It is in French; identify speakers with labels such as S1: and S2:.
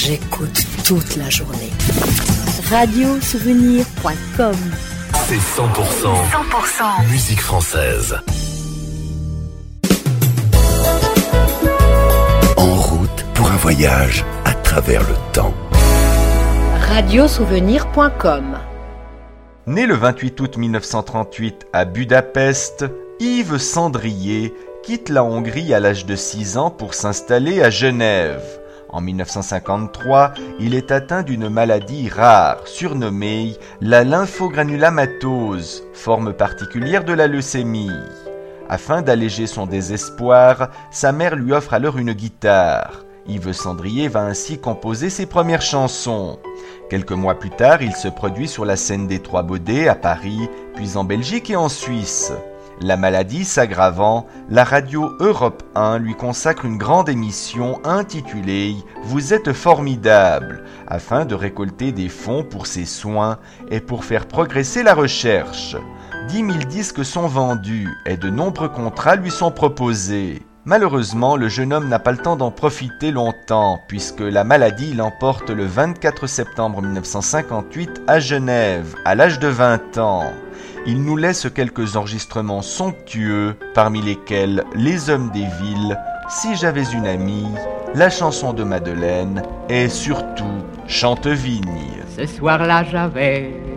S1: j'écoute toute la journée. Radiosouvenir.com.
S2: C'est 100% musique française. En route pour un voyage à travers le temps.
S1: Radiosouvenir.com.
S3: Né le 28 août 1938 à Budapest, Yves Sandrié quitte la Hongrie à l'âge de 6 ans pour s'installer à Genève. En 1953, il est atteint d'une maladie rare, surnommée la lymphogranulomatose, forme particulière de la leucémie. Afin d'alléger son désespoir, sa mère lui offre alors une guitare. Yves Sandrié va ainsi composer ses premières chansons. Quelques mois plus tard, il se produit sur la scène des Trois Baudets à Paris, puis en Belgique et en Suisse. La maladie s'aggravant, la radio Europe 1 lui consacre une grande émission intitulée « Vous êtes formidable » afin de récolter des fonds pour ses soins et pour faire progresser la recherche. 10 000 disques sont vendus et de nombreux contrats lui sont proposés. Malheureusement, le jeune homme n'a pas le temps d'en profiter longtemps puisque la maladie l'emporte le 24 septembre 1958 à Genève, à l'âge de 20 ans. Il nous laisse quelques enregistrements somptueux, parmi lesquels Les Hommes des Villes, Si j'avais une amie, la chanson de Madeleine et surtout Chantevigne.
S4: Ce soir-là, j'avais